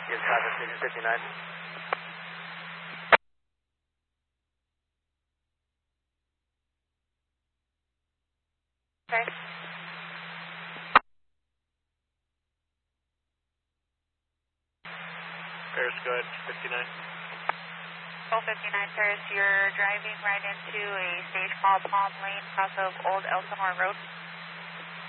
Yes, Copy, Station 59. Okay. Paris, go ahead, 59. Full 59, Paris, you're driving right into a stage called Palm Lane, south of Old Elsinore Road.